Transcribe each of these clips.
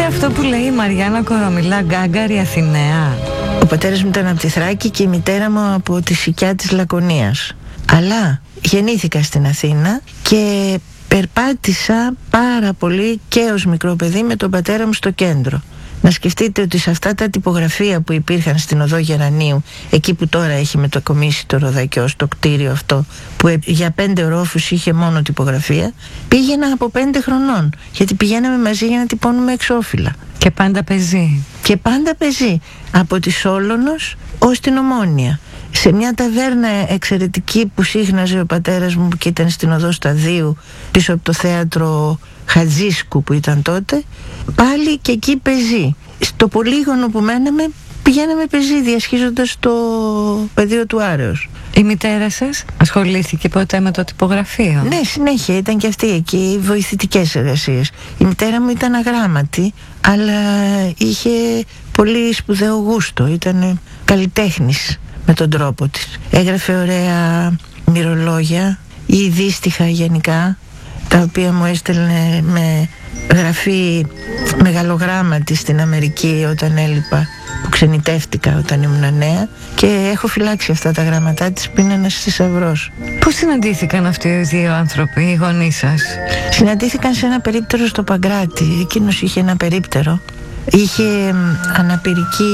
αυτό που λέει η Μαριάννα Κορομιλά, Γκάγκαρη Αθηναία? Ο πατέρας μου ήταν από τη Θράκη και η μητέρα μου από τη Σικιά της Λακωνίας. Αλλά γεννήθηκα στην Αθήνα και περπάτησα πάρα πολύ και ως μικρό παιδί με τον πατέρα μου στο κέντρο. Να σκεφτείτε ότι σε αυτά τα τυπογραφεία που υπήρχαν στην οδό Γερανίου, εκεί που τώρα έχει μετακομίσει το Ροδακιό, στο κτίριο αυτό που για 5 ορόφους είχε μόνο τυπογραφία, πήγαινα από 5 χρονών, γιατί πηγαίναμε μαζί για να τυπώνουμε εξώφυλλα. Και πάντα πεζή. Και πάντα πεζή, από τη Σόλωνος ως την Ομόνια. Σε μια ταβέρνα εξαιρετική που σύχναζε ο πατέρας μου και ήταν στην οδό Σταδίου, πίσω από το θέατρο Χατζίσκου που ήταν τότε, πάλι και εκεί πεζή. Στο πολύγωνο που μέναμε πηγαίναμε πεζή, διασχίζοντας το πεδίο του Άρεως. Η μητέρα σας ασχολήθηκε ποτέ με το τυπογραφείο? Ναι, συνέχεια ήταν και αυτή εκεί, βοηθητικές εργασίες. Η μητέρα μου ήταν αγράμματη, αλλά είχε πολύ σπουδαίο γούστο, ήταν καλλιτέχνης με τον τρόπο της. Έγραφε ωραία μυρολόγια ή δύστιχα γενικά, τα οποία μου έστελνε με γραφή μεγαλογράμματη στην Αμερική όταν έλειπα, που ξενιτεύτηκα όταν ήμουν νέα, και έχω φυλάξει αυτά τα γράμματά της που είναι ένας θησαυρός. Πώς συναντήθηκαν αυτοί οι δύο άνθρωποι, οι γονείς σας? Συναντήθηκαν σε ένα περίπτερο στο Παγκράτη. Εκείνος είχε ένα περίπτερο, είχε αναπηρική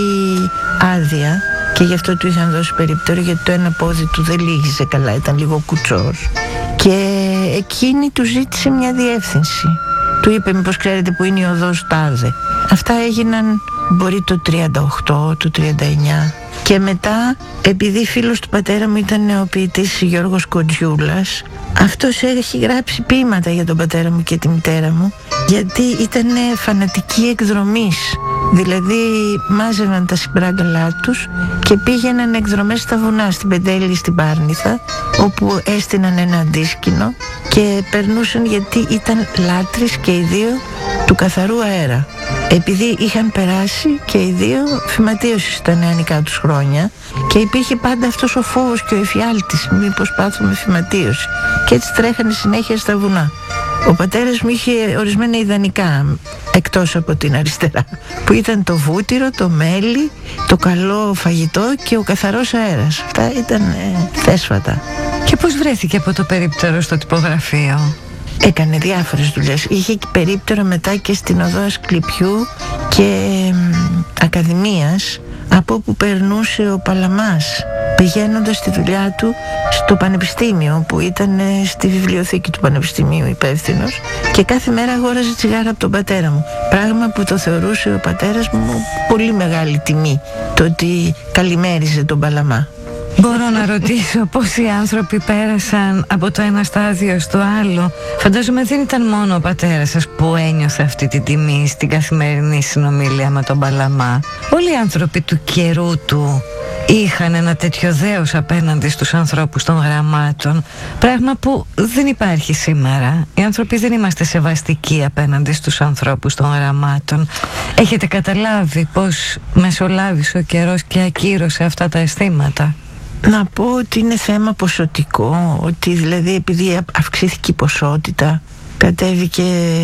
άδεια και γι' αυτό του είχαν δώσει περίπτερο, γιατί το ένα πόδι του δεν λύγιζε καλά, ήταν λίγο κουτσός. Και εκείνη του ζήτησε μια διεύθυνση. Του είπε μήπως ξέρετε που είναι η οδός τάδε. Αυτά έγιναν μπορεί το 38, το 39. Και μετά, επειδή φίλος του πατέρα μου ήταν ο ποιητής Γιώργος Κοντζιούλας, αυτός έχει γράψει ποίηματα για τον πατέρα μου και τη μητέρα μου, γιατί ήταν φανατικοί εκδρομής. Δηλαδή μάζευαν τα συμπράγκαλά τους και πήγαιναν εκδρομές στα βουνά, στην Πεντέλη, στην Πάρνηθα, όπου έστειναν ένα αντίσκηνο και περνούσαν, γιατί ήταν λάτρεις και οι δύο του καθαρού αέρα. Επειδή είχαν περάσει και οι δύο φυματίωση στα νεανικά τους χρόνια και υπήρχε πάντα αυτός ο φόβος και ο εφιάλτης, μήπως πάθουμε φυματίωση, και έτσι τρέχανε συνέχεια στα βουνά. Ο πατέρας μου είχε ορισμένα ιδανικά, εκτός από την αριστερά, που ήταν το βούτυρο, το μέλι, το καλό φαγητό και ο καθαρός αέρας. Αυτά ήταν θέσφατα. Και πώς βρέθηκε από το περίπτερο στο τυπογραφείο? Έκανε διάφορες δουλειές. Είχε περίπτερο μετά και στην οδό Ασκληπιού και Ακαδημίας, από όπου περνούσε ο Παλαμάς, πηγαίνοντας στη δουλειά του στο πανεπιστήμιο, που ήταν στη βιβλιοθήκη του πανεπιστημίου υπεύθυνος, και κάθε μέρα αγόραζε τσιγάρα από τον πατέρα μου, πράγμα που το θεωρούσε ο πατέρας μου πολύ μεγάλη τιμή, το ότι καλημέριζε τον Παλαμά. Μπορώ να ρωτήσω πώς οι άνθρωποι πέρασαν από το ένα στάδιο στο άλλο? Φαντάζομαι δεν ήταν μόνο ο πατέρας σας που ένιωθε αυτή την τιμή στην καθημερινή συνομιλία με τον Παλαμά. Όλοι οι άνθρωποι του καιρού του είχαν ένα τέτοιο δέος απέναντι στους ανθρώπους των γραμμάτων, πράγμα που δεν υπάρχει σήμερα. Οι άνθρωποι δεν είμαστε σεβαστικοί απέναντι στους ανθρώπους των γραμμάτων. Έχετε καταλάβει πώς μεσολάβησε ο καιρός και ακύρωσε αυτά τα αισθήματα? Να πω ότι είναι θέμα ποσοτικό, ότι δηλαδή επειδή αυξήθηκε η ποσότητα κατέβηκε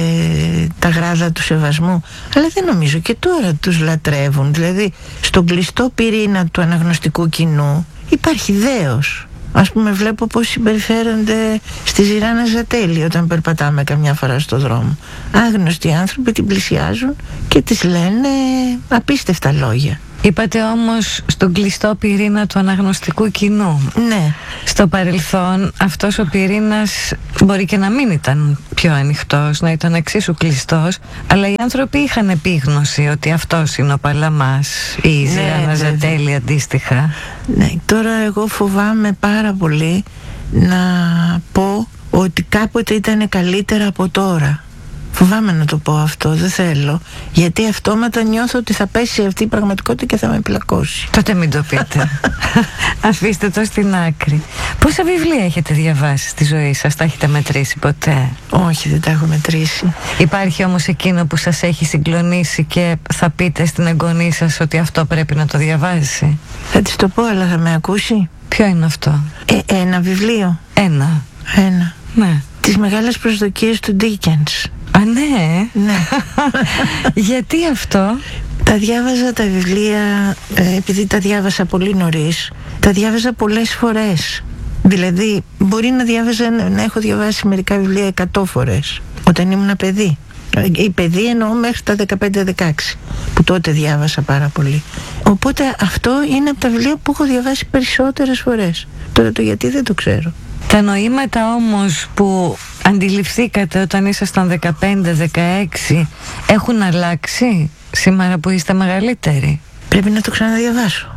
τα γράδα του σεβασμού, αλλά δεν νομίζω, και τώρα τους λατρεύουν. Δηλαδή στον κλειστό πυρήνα του αναγνωστικού κοινού υπάρχει δέος. Ας πούμε, βλέπω πως συμπεριφέρονται στη Ζηράνα Ζατέλη όταν περπατάμε καμιά φορά στο δρόμο. Άγνωστοι άνθρωποι την πλησιάζουν και της λένε απίστευτα λόγια. Είπατε όμως στον κλειστό πυρήνα του αναγνωστικού κοινού. Ναι. Στο παρελθόν αυτός ο πυρήνας μπορεί και να μην ήταν πιο ανοιχτός, να ήταν εξίσου κλειστός, αλλά οι άνθρωποι είχαν επίγνωση ότι αυτός είναι ο Παλαμάς ή η Ζηράνα Ζατέλη αντίστοιχα. Ναι, τώρα εγώ φοβάμαι πάρα πολύ να πω ότι κάποτε ήταν καλύτερα από τώρα. Φοβάμαι να το πω αυτό, δεν θέλω, γιατί αυτόματα νιώθω ότι θα πέσει αυτή η πραγματικότητα και θα με πλακώσει. Τότε μην το πείτε. Αφήστε το στην άκρη. Πόσα βιβλία έχετε διαβάσει στη ζωή σας? Τα έχετε μετρήσει ποτέ? Όχι, δεν τα έχω μετρήσει. Υπάρχει όμως εκείνο που σας έχει συγκλονίσει και θα πείτε στην εγγονή σας ότι αυτό πρέπει να το διαβάσει? Θα της το πω, αλλά θα με ακούσει. Ποιο είναι αυτό? Ένα βιβλίο. Ένα. Ένα. Ναι. Τις μεγάλες προσδοκίες του Ντίκενς. Α, ναι. Ναι. Γιατί αυτό? Τα διάβαζα τα βιβλία, επειδή τα διάβασα πολύ νωρίς, τα διάβαζα πολλές φορές. Δηλαδή μπορεί να έχω διαβάσει μερικά βιβλία 100 φορές όταν ήμουν παιδί. Η παιδί εννοώ μέχρι τα 15-16, που τότε διάβασα πάρα πολύ. Οπότε αυτό είναι από τα βιβλία που έχω διαβάσει περισσότερες φορές. Τώρα το γιατί δεν το ξέρω. Τα νοήματα όμως που αντιληφθήκατε όταν ήσασταν 15-16 έχουν αλλάξει σήμερα που είστε μεγαλύτεροι? Πρέπει να το ξαναδιαβάσω.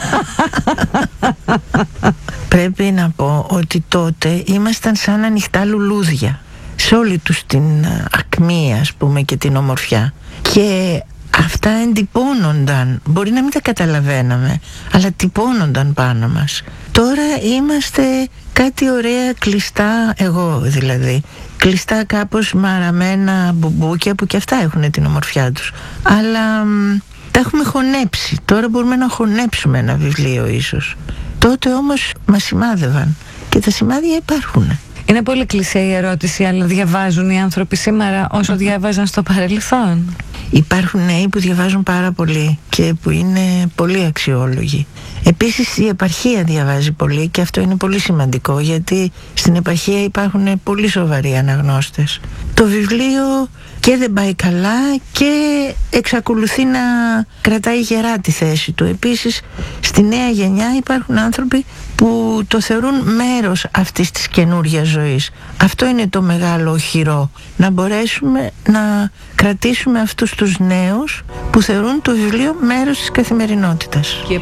Πρέπει να πω ότι τότε ήμασταν σαν ανοιχτά λουλούδια σε όλη τους την ακμή, ας πούμε, και την ομορφιά, και αυτά εντυπώνονταν. Μπορεί να μην τα καταλαβαίναμε, αλλά τυπώνονταν πάνω μας. Τώρα είμαστε κάτι ωραία κλειστά, εγώ δηλαδή, κλειστά κάπως μαραμένα μπουμπούκια που και αυτά έχουν την ομορφιά τους, αλλά τα έχουμε χωνέψει. Τώρα μπορούμε να χωνέψουμε ένα βιβλίο ίσως. Τότε όμως μας σημάδευαν και τα σημάδια υπάρχουν. Είναι πολύ κλισέ η ερώτηση, αλλά διαβάζουν οι άνθρωποι σήμερα όσο διάβαζαν στο παρελθόν? Υπάρχουν νέοι που διαβάζουν πάρα πολύ και που είναι πολύ αξιόλογοι. Επίσης η επαρχία διαβάζει πολύ και αυτό είναι πολύ σημαντικό, γιατί στην επαρχία υπάρχουν πολύ σοβαροί αναγνώστες. Το βιβλίο και δεν πάει καλά και εξακολουθεί να κρατάει γερά τη θέση του. Επίσης στη νέα γενιά υπάρχουν άνθρωποι που το θεωρούν μέρος αυτής της καινούργιας ζωής. Αυτό είναι το μεγάλο οχυρό, να μπορέσουμε να κρατήσουμε αυτούς τους νέους που θεωρούν το βιβλίο μέρος της καθημερινότητας.